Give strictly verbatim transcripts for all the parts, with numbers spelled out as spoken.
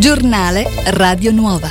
Giornale Radio Nuova.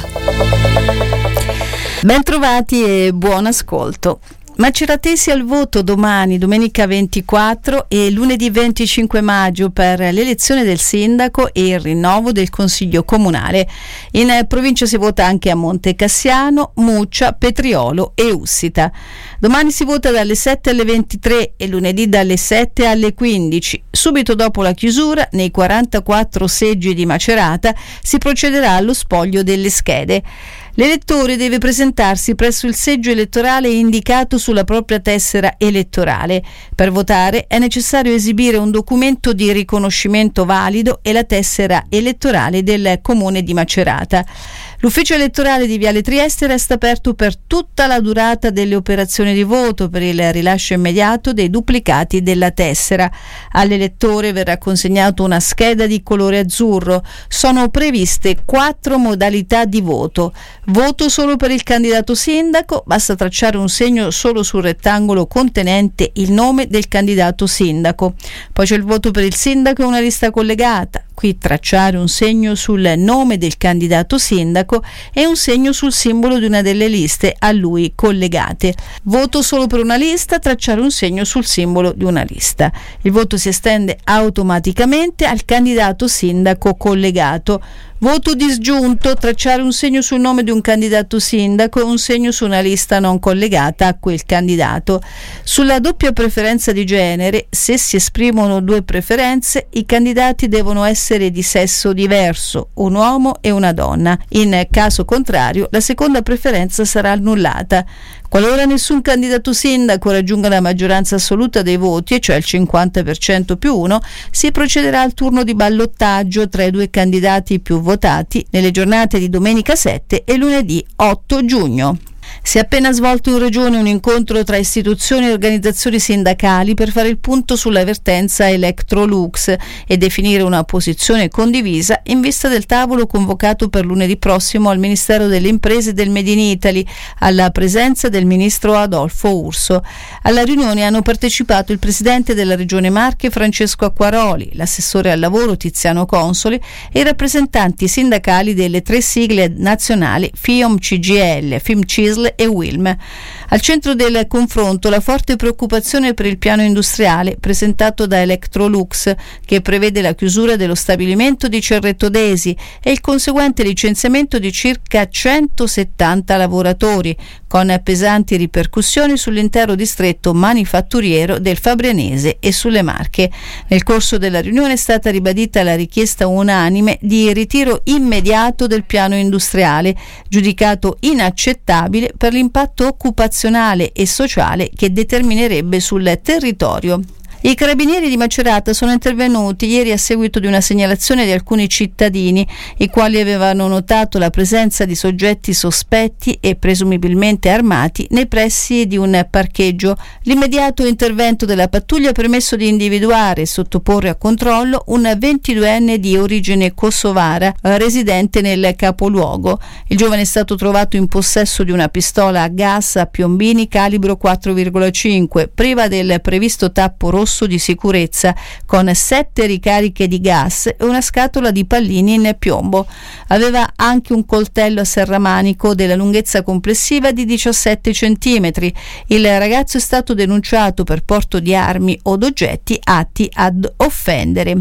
Bentrovati e buon ascolto. Maceratesi al voto domani, domenica ventiquattro e lunedì venticinque maggio per l'elezione del sindaco e il rinnovo del consiglio comunale. In provincia si vota anche a Monte Cassiano, Muccia, Petriolo e Ussita. Domani si vota dalle sette alle ventitré e lunedì dalle sette alle quindici. Subito dopo la chiusura, nei quarantaquattro seggi di Macerata, si procederà allo spoglio delle schede. L'elettore deve presentarsi presso il seggio elettorale indicato sulla propria tessera elettorale. Per votare è necessario esibire un documento di riconoscimento valido e la tessera elettorale del comune di Macerata. L'ufficio elettorale di Viale Trieste resta aperto per tutta la durata delle operazioni di voto per il rilascio immediato dei duplicati della tessera. All'elettore verrà consegnato una scheda di colore azzurro. Sono previste quattro modalità di voto. Voto solo per il candidato sindaco, basta tracciare un segno solo sul rettangolo contenente il nome del candidato sindaco. Poi c'è il voto per il sindaco e una lista collegata. Qui tracciare un segno sul nome del candidato sindaco e un segno sul simbolo di una delle liste a lui collegate. Voto solo per una lista, tracciare un segno sul simbolo di una lista. Il voto si estende automaticamente al candidato sindaco collegato. Voto disgiunto, tracciare un segno sul nome di un candidato sindaco e un segno su una lista non collegata a quel candidato. Sulla doppia preferenza di genere, se si esprimono due preferenze, i candidati devono essere di sesso diverso, un uomo e una donna. In caso contrario, la seconda preferenza sarà annullata. Qualora nessun candidato sindaco raggiunga la maggioranza assoluta dei voti, e cioè il cinquanta per cento più uno, si procederà al turno di ballottaggio tra i due candidati più votati nelle giornate di domenica sette e lunedì otto giugno. Si è appena svolto in Regione un incontro tra istituzioni e organizzazioni sindacali per fare il punto sulla vertenza Electrolux e definire una posizione condivisa in vista del tavolo convocato per lunedì prossimo al Ministero delle Imprese e del Made in Italy, alla presenza del ministro Adolfo Urso. Alla riunione hanno partecipato il presidente della Regione Marche Francesco Acquaroli, l'assessore al lavoro Tiziano Consoli e i rappresentanti sindacali delle tre sigle nazionali FIOM C G I L, FIMCISL e Wilm. Al centro del confronto la forte preoccupazione per il piano industriale presentato da Electrolux, che prevede la chiusura dello stabilimento di Cerreto d'Esi e il conseguente licenziamento di circa centosettanta lavoratori, con pesanti ripercussioni sull'intero distretto manifatturiero del Fabrianese e sulle Marche. Nel corso della riunione è stata ribadita la richiesta unanime di ritiro immediato del piano industriale, giudicato inaccettabile per l'impatto occupazionale e sociale che determinerebbe sul territorio. I carabinieri di Macerata sono intervenuti ieri a seguito di una segnalazione di alcuni cittadini, i quali avevano notato la presenza di soggetti sospetti e presumibilmente armati nei pressi di un parcheggio. L'immediato intervento della pattuglia ha permesso di individuare e sottoporre a controllo un ventiduenne di origine kosovara residente nel capoluogo. Il giovane è stato trovato in possesso di una pistola a gas a piombini calibro quattro virgola cinque, priva del previsto tappo rosso di sicurezza, con sette ricariche di gas e una scatola di pallini in piombo. Aveva anche un coltello a serramanico della lunghezza complessiva di diciassette centimetri. Il ragazzo è stato denunciato per porto di armi o d'oggetti atti ad offendere.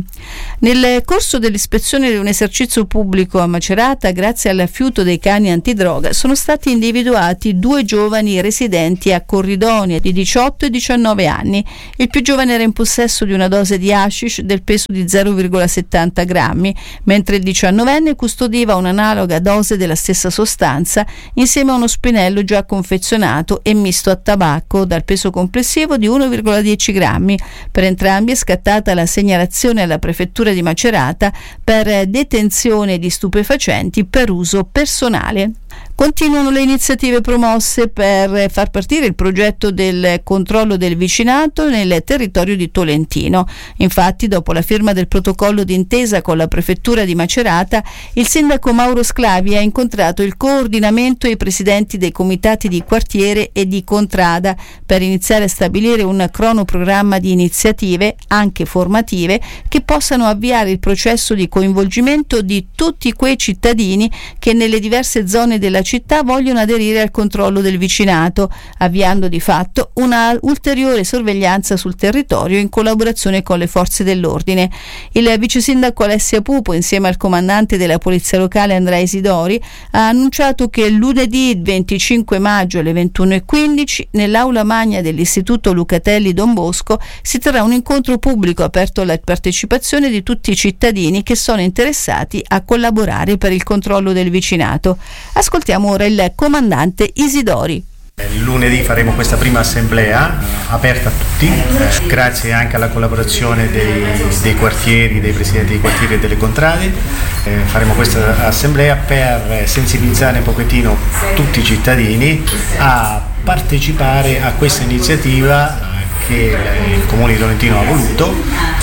Nel corso dell'ispezione di un esercizio pubblico a Macerata, grazie all'affiuto dei cani antidroga, sono stati individuati due giovani residenti a Corridonia di diciotto e diciannove anni. Il più giovane era in possesso di una dose di hashish del peso di zero virgola settanta grammi, mentre il diciannovenne custodiva un'analoga dose della stessa sostanza insieme a uno spinello già confezionato e misto a tabacco dal peso complessivo di uno virgola dieci grammi. Per entrambi è scattata la segnalazione alla prefettura di Macerata per detenzione di stupefacenti per uso personale. Continuano le iniziative promosse per far partire il progetto del controllo del vicinato nel territorio di Tolentino. Infatti, dopo la firma del protocollo d'intesa con la prefettura di Macerata, il sindaco Mauro Sclavi ha incontrato il coordinamento e i presidenti dei comitati di quartiere e di contrada per iniziare a stabilire un cronoprogramma di iniziative, anche formative, che possano avviare il processo di coinvolgimento di tutti quei cittadini che nelle diverse zone della città vogliono aderire al controllo del vicinato, avviando di fatto una ulteriore sorveglianza sul territorio in collaborazione con le forze dell'ordine. Il vice sindaco Alessia Pupo, insieme al comandante della polizia locale Andrea Isidori, ha annunciato che lunedì venticinque maggio alle ventuno e quindici nell'aula magna dell'istituto Lucatelli Don Bosco si terrà un incontro pubblico aperto alla partecipazione di tutti i cittadini che sono interessati a collaborare per il controllo del vicinato. Ascoltiamo ora il comandante Isidori. Lunedì faremo questa prima assemblea aperta a tutti, eh, grazie anche alla collaborazione dei, dei quartieri, dei presidenti dei quartieri e delle contrade. Eh, faremo questa assemblea per sensibilizzare un pochettino tutti i cittadini a partecipare a questa iniziativa che il Comune di Tolentino ha voluto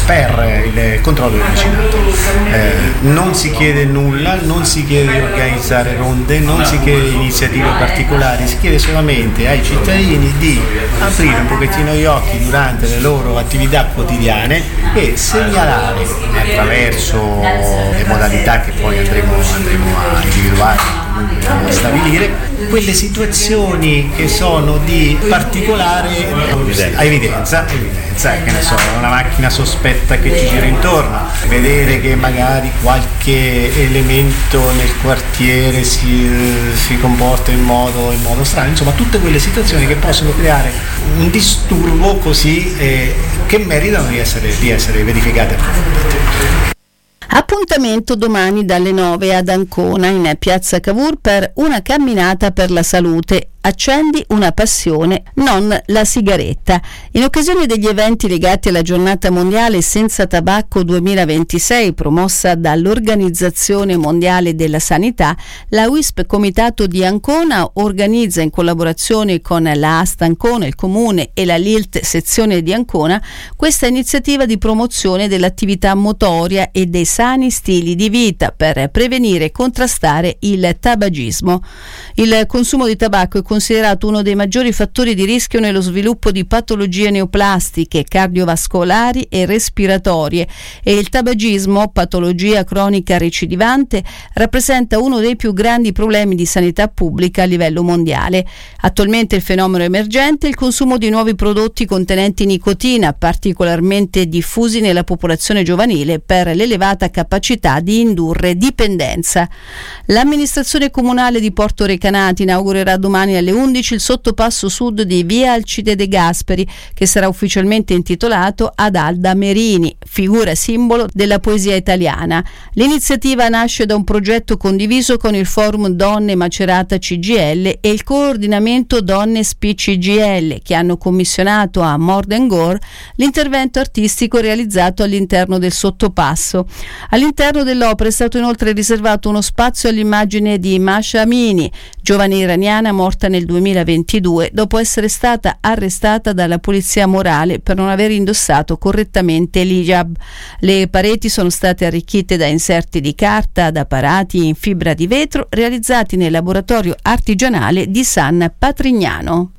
per il controllo del vicinato. Eh, non si chiede nulla, non si chiede di organizzare ronde, non si chiede iniziative particolari, si chiede solamente ai cittadini di aprire un pochettino gli occhi durante le loro attività quotidiane e segnalare attraverso le modalità che poi andremo, andremo a individuare, a stabilire, quelle situazioni che sono di particolare evidenza, evidenza, che ne so, una macchina sospetta che ci gira intorno, vedere che magari qualche elemento nel quartiere si, si comporta in modo, in modo strano, insomma tutte quelle situazioni che possono creare un disturbo così eh, che meritano di essere, di essere verificate e approfondite. Appuntamento domani dalle nove ad Ancona in piazza Cavour per una camminata per la salute. Accendi una passione, non la sigaretta. In occasione degli eventi legati alla giornata mondiale senza tabacco duemilaventisei promossa dall'Organizzazione Mondiale della Sanità, la U I S P Comitato di Ancona organizza in collaborazione con la Asta Ancona, il Comune e la L I L T sezione di Ancona questa iniziativa di promozione dell'attività motoria e dei sani stili di vita per prevenire e contrastare il tabagismo. Il consumo di tabacco è considerato uno dei maggiori fattori di rischio nello sviluppo di patologie neoplastiche, cardiovascolari e respiratorie e il tabagismo, patologia cronica recidivante, rappresenta uno dei più grandi problemi di sanità pubblica a livello mondiale. Attualmente il fenomeno emergente è il consumo di nuovi prodotti contenenti nicotina, particolarmente diffusi nella popolazione giovanile per l'elevata capacità di indurre dipendenza. L'amministrazione comunale di Porto Recanati inaugurerà domani alle undici il sottopasso sud di via Alcide De Gasperi, che sarà ufficialmente intitolato ad Alda Merini, figura simbolo della poesia italiana. L'iniziativa nasce da un progetto condiviso con il Forum Donne Macerata C G I L e il coordinamento Donne S P C G I L, che hanno commissionato a More Than Gore l'intervento artistico realizzato all'interno del sottopasso. All'interno dell'opera è stato inoltre riservato uno spazio all'immagine di Masha Amini, giovane iraniana morta nel duemilaventidue dopo essere stata arrestata dalla polizia morale per non aver indossato correttamente l'hijab. Le pareti sono state arricchite da inserti di carta ad apparati in fibra di vetro realizzati nel laboratorio artigianale di San Patrignano.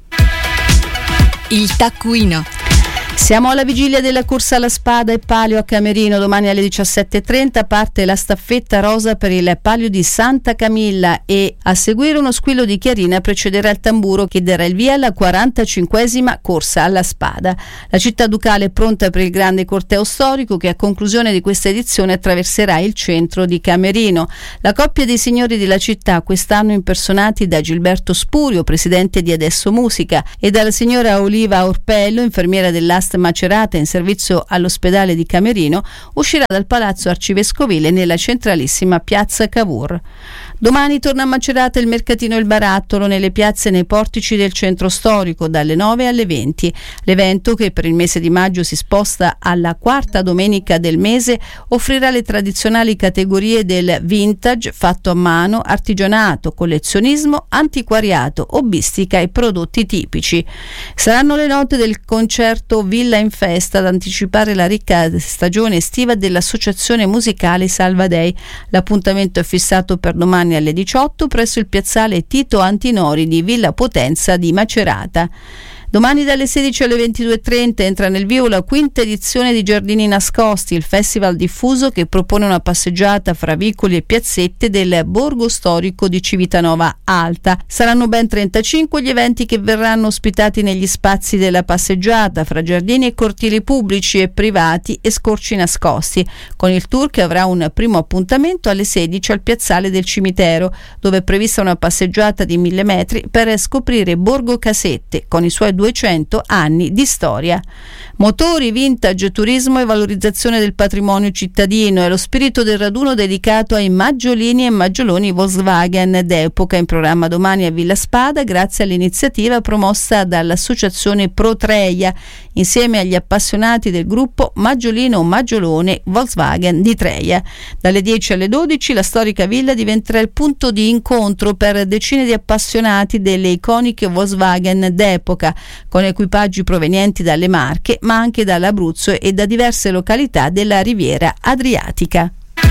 Il taccuino. Siamo alla vigilia della corsa alla spada e palio a Camerino. Domani alle diciassette e trenta parte la staffetta rosa per il palio di Santa Camilla e a seguire uno squillo di chiarina precederà il tamburo che darà il via alla quarantacinquesima corsa alla spada. La città ducale è pronta per il grande corteo storico che a conclusione di questa edizione attraverserà il centro di Camerino. La coppia dei signori della città, quest'anno impersonati da Gilberto Spurio, presidente di Adesso Musica, e dalla signora Oliva Orpello, infermiera dell'asta Trust Macerata in servizio all'ospedale di Camerino uscirà dal Palazzo Arcivescovile nella centralissima piazza Cavour. Domani torna a Macerata il mercatino Il Barattolo nelle piazze e nei portici del centro storico dalle nove alle venti. L'evento, che per il mese di maggio si sposta alla quarta domenica del mese, offrirà le tradizionali categorie del vintage, fatto a mano, artigianato, collezionismo, antiquariato, hobbistica e prodotti tipici. Saranno le note del concerto Villa in Festa ad anticipare la ricca stagione estiva dell'associazione musicale Salva Dei. L'appuntamento è fissato per domani alle diciotto presso il piazzale Tito Antinori di Villa Potenza di Macerata. Domani dalle sedici alle ventidue e trenta entra nel vivo la quinta edizione di Giardini Nascosti, il festival diffuso che propone una passeggiata fra vicoli e piazzette del borgo storico di Civitanova Alta. Saranno ben trentacinque gli eventi che verranno ospitati negli spazi della passeggiata, fra giardini e cortili pubblici e privati e scorci nascosti, con il tour che avrà un primo appuntamento alle sedici al piazzale del cimitero, dove è prevista una passeggiata di mille metri per scoprire Borgo Casette, con i suoi duecento anni di storia. Motori, vintage, turismo e valorizzazione del patrimonio cittadino è lo spirito del raduno dedicato ai maggiolini e maggioloni Volkswagen d'epoca, in programma domani a Villa Spada grazie all'iniziativa promossa dall'associazione Pro Treia insieme agli appassionati del gruppo Maggiolino Maggiolone Volkswagen di Treia. Dalle dieci alle dodici la storica villa diventerà il punto di incontro per decine di appassionati delle iconiche Volkswagen d'epoca, con equipaggi provenienti dalle Marche ma anche dall'Abruzzo e da diverse località della Riviera Adriatica.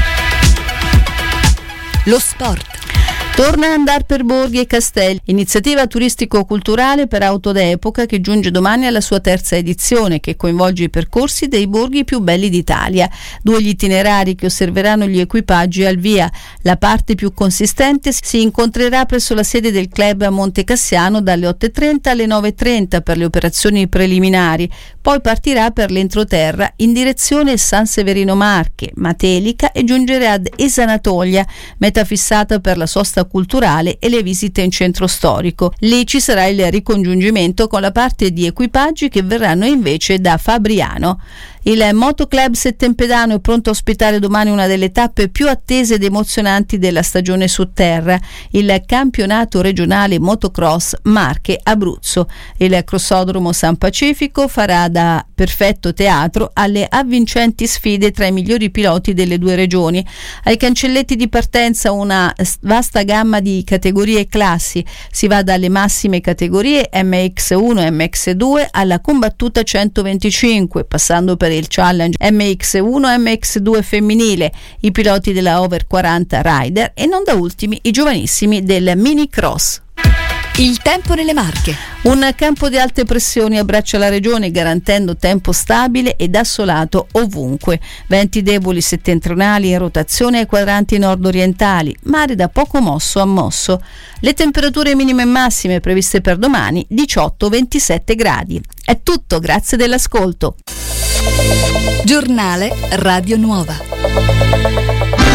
Lo sport. Torna a andare per borghi e castelli, iniziativa turistico-culturale per auto d'epoca che giunge domani alla sua terza edizione, che coinvolge i percorsi dei borghi più belli d'Italia. Due gli itinerari che osserveranno gli equipaggi al via. La parte più consistente si incontrerà presso la sede del club a Monte Cassiano dalle otto e trenta alle nove e trenta per le operazioni preliminari. Poi partirà per l'entroterra in direzione San Severino Marche, Matelica e giungerà ad Esanatolia, meta fissata per la sosta culturale e le visite in centro storico. Lì ci sarà il ricongiungimento con la parte di equipaggi che verranno invece da Fabriano. Il Motoclub Settempedano è pronto a ospitare domani una delle tappe più attese ed emozionanti della stagione su terra, il campionato regionale motocross Marche-Abruzzo. Il crossodromo San Pacifico farà da perfetto teatro alle avvincenti sfide tra i migliori piloti delle due regioni. Ai cancelletti di partenza una vasta gamma di categorie e classi, si va dalle massime categorie M X uno e M X due alla combattuta centoventicinque, passando per il Challenge M X uno e M X due femminile, i piloti della Over quaranta Rider e non da ultimi i giovanissimi del Mini Cross. Il tempo nelle Marche. Un campo di alte pressioni abbraccia la regione garantendo tempo stabile ed assolato ovunque. Venti deboli settentrionali in rotazione ai quadranti nord-orientali, mare da poco mosso a mosso. Le temperature minime e massime previste per domani diciotto ventisette gradi. È tutto, grazie dell'ascolto. Giornale Radio Nuova.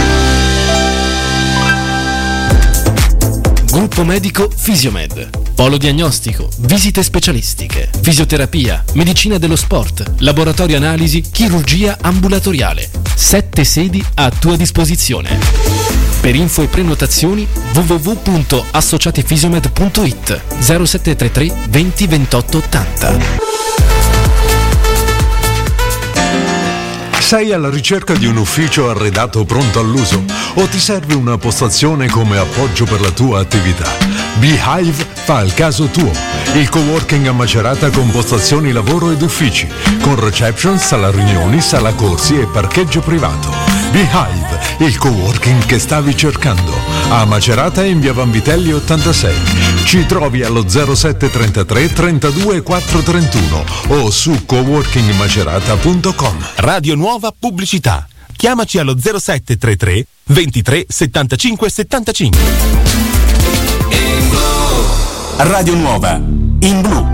Gruppo medico Fisiomed. Polo diagnostico, visite specialistiche, fisioterapia, medicina dello sport, laboratorio analisi, chirurgia ambulatoriale. Sette sedi a tua disposizione. Per info e prenotazioni w w w punto associatifisiomed punto it zero sette tre tre venti ventotto ottanta. Sei alla ricerca di un ufficio arredato pronto all'uso o ti serve una postazione come appoggio per la tua attività? Beehive fa il caso tuo. Il coworking a Macerata con postazioni lavoro ed uffici, con reception, sala riunioni, sala corsi e parcheggio privato. Beehive, il coworking che stavi cercando. A Macerata in via Vanvitelli ottantasei. Ci trovi allo zero sette trentatré trentadue quattro trentuno o su coworking macerata punto com. Radio Nuova Pubblicità. Chiamaci allo zero sette trentatré ventitré settantacinque settantacinque. Radio Nuova in blu.